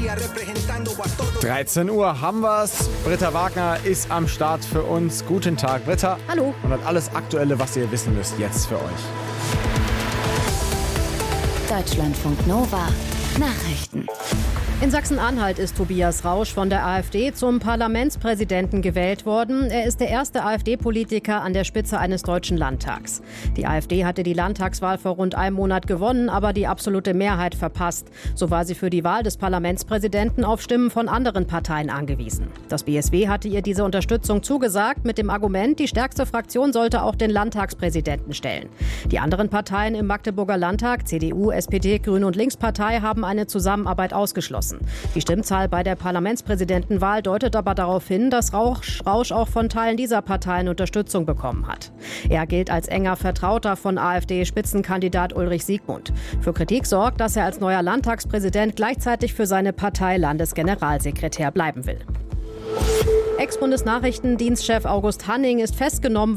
13 Uhr haben wir's. Britta Wagner ist am Start für uns. Guten Tag, Britta. Hallo. Und hat alles Aktuelle, was ihr wissen müsst, jetzt für euch. Deutschlandfunk Nova. Nachrichten. In Sachsen-Anhalt ist Tobias Rausch von der AfD zum Parlamentspräsidenten gewählt worden. Er ist der erste AfD-Politiker an der Spitze eines deutschen Landtags. Die AfD hatte die Landtagswahl vor rund einem Monat gewonnen, aber die absolute Mehrheit verpasst. So war sie für die Wahl des Parlamentspräsidenten auf Stimmen von anderen Parteien angewiesen. Das BSW hatte ihr diese Unterstützung zugesagt mit dem Argument, die stärkste Fraktion sollte auch den Landtagspräsidenten stellen. Die anderen Parteien im Magdeburger Landtag, CDU, SPD, Grüne und Linkspartei, haben eine Zusammenarbeit ausgeschlossen. Die Stimmzahl bei der Parlamentspräsidentenwahl deutet aber darauf hin, dass Rausch auch von Teilen dieser Parteien Unterstützung bekommen hat. Er gilt als enger Vertrauter von AfD-Spitzenkandidat Ulrich Siegmund. Für Kritik sorgt, dass er als neuer Landtagspräsident gleichzeitig für seine Partei Landesgeneralsekretär bleiben will. Ex-Bundesnachrichtendienstchef August Hanning ist festgenommen